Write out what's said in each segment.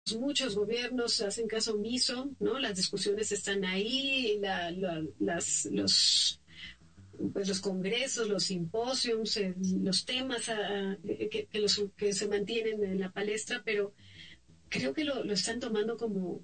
muchos gobiernos hacen caso omiso, ¿no? Las discusiones están ahí, los congresos, los simposios, los temas que se mantienen en la palestra, pero creo que lo están tomando como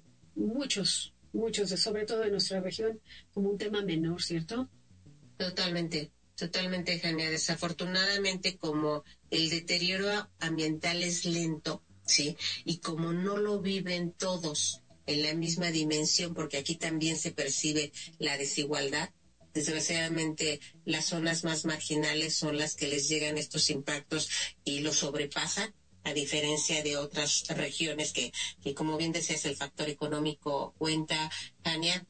muchos, sobre todo de nuestra región, como un tema menor, ¿cierto? Totalmente, totalmente, Jania. Desafortunadamente, como el deterioro ambiental es lento, ¿sí? Y como no lo viven todos en la misma dimensión, porque aquí también se percibe la desigualdad, desgraciadamente las zonas más marginales son las que les llegan estos impactos y los sobrepasan, a diferencia de otras regiones que como bien decías, el factor económico cuenta, Jania.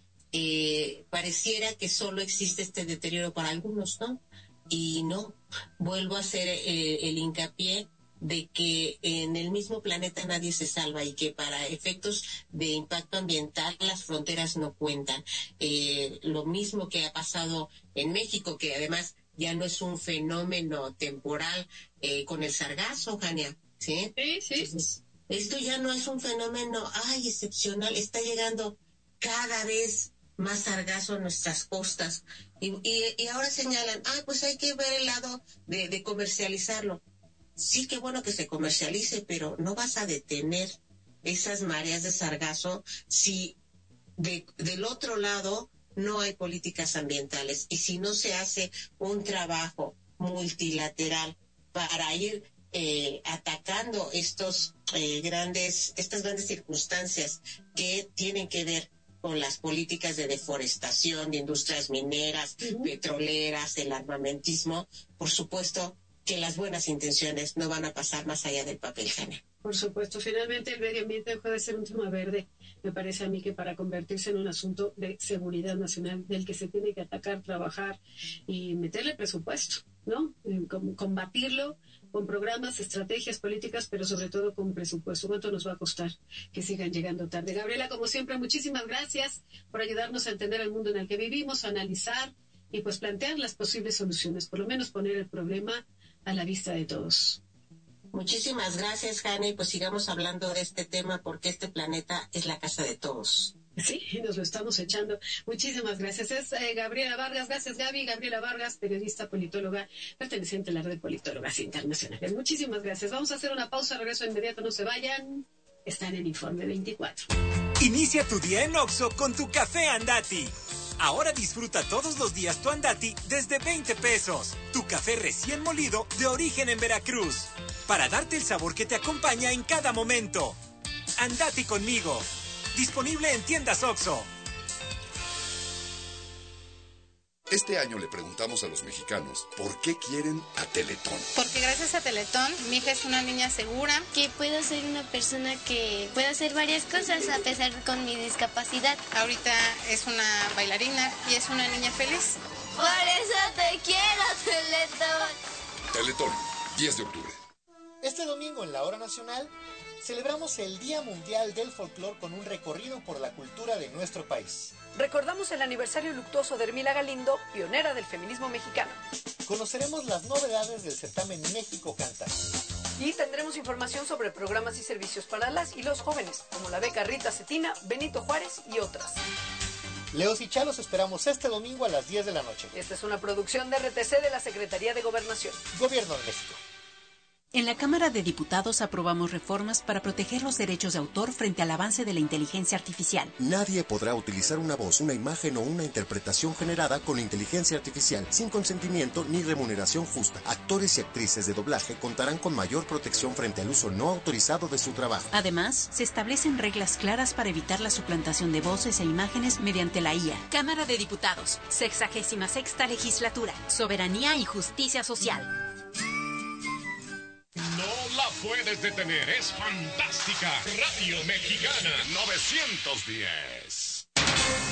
Pareciera que solo existe este deterioro para algunos, ¿no? Y no, vuelvo a hacer el hincapié de que en el mismo planeta nadie se salva y que para efectos de impacto ambiental las fronteras no cuentan. Lo mismo que ha pasado en México, que además ya no es un fenómeno temporal con el sargazo, Jania, ¿sí? Sí, sí. Entonces, esto ya no es un fenómeno, excepcional, está llegando cada vez más sargazo a nuestras costas. Y ahora señalan, pues hay que ver el lado de comercializarlo. Sí, qué bueno que se comercialice, pero no vas a detener esas mareas de sargazo si del otro lado no hay políticas ambientales y si no se hace un trabajo multilateral para ir atacando estas grandes circunstancias que tienen que ver con las políticas de deforestación, de industrias mineras, petroleras, el armamentismo. Por supuesto que las buenas intenciones no van a pasar más allá del papel, Jana. Por supuesto, finalmente el medio ambiente dejó de ser un tema verde, me parece a mí, que para convertirse en un asunto de seguridad nacional del que se tiene que atacar, trabajar y meterle presupuesto, ¿no? Combatirlo con programas, estrategias, políticas, pero sobre todo con presupuesto. ¿Cuánto nos va a costar que sigan llegando tarde? Gabriela, como siempre, muchísimas gracias por ayudarnos a entender el mundo en el que vivimos, a analizar y pues plantear las posibles soluciones, por lo menos poner el problema a la vista de todos. Muchísimas gracias, Jane, y pues sigamos hablando de este tema porque este planeta es la casa de todos. Sí, nos lo estamos echando. Muchísimas gracias. Es Gabriela Vargas. Gracias, Gaby. Gabriela Vargas, periodista, politóloga, perteneciente a la red de politólogas internacionales. Muchísimas gracias. Vamos a hacer una pausa. Regreso inmediato. No se vayan. Están en Informe 24. Inicia tu día en Oxxo con tu café Andati. Ahora disfruta todos los días tu Andati desde 20 pesos. Tu café recién molido de origen en Veracruz. Para darte el sabor que te acompaña en cada momento. Andati conmigo. Disponible en tiendas Oxxo. Este año le preguntamos a los mexicanos por qué quieren a Teletón. Porque gracias a Teletón, mi hija es una niña segura. Que puedo ser una persona que puede hacer varias cosas a pesar con mi discapacidad. Ahorita es una bailarina y es una niña feliz. Por eso te quiero, Teletón. Teletón, 10 de octubre. Este domingo en la Hora Nacional celebramos el Día Mundial del Folclor con un recorrido por la cultura de nuestro país. Recordamos el aniversario luctuoso de Hermila Galindo, pionera del feminismo mexicano. Conoceremos las novedades del certamen México Canta. Y tendremos información sobre programas y servicios para las y los jóvenes, como la beca Rita Cetina, Benito Juárez y otras. Leos y Chalos esperamos este domingo a las 10 de la noche. Esta es una producción de RTC de la Secretaría de Gobernación. Gobierno de México. En la Cámara de Diputados aprobamos reformas para proteger los derechos de autor frente al avance de la inteligencia artificial. Nadie podrá utilizar una voz, una imagen o una interpretación generada con inteligencia artificial sin consentimiento ni remuneración justa. Actores y actrices de doblaje contarán con mayor protección frente al uso no autorizado de su trabajo. Además, se establecen reglas claras para evitar la suplantación de voces e imágenes mediante la IA. Cámara de Diputados, 66ª Legislatura. Soberanía y justicia social. No la puedes detener, es fantástica. Radio Mexicana 910.